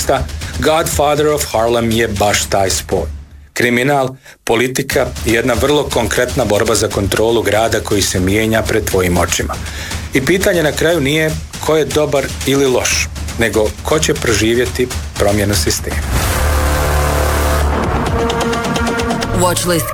Watchlista, Godfather of Harlem je baš taj spoj. Kriminal, politika i jedna vrlo konkretna borba za kontrolu grada koji se mijenja pred tvojim očima. I pitanje na kraju nije ko je dobar ili loš, nego ko će proživjeti promjenu sistema. Watchlist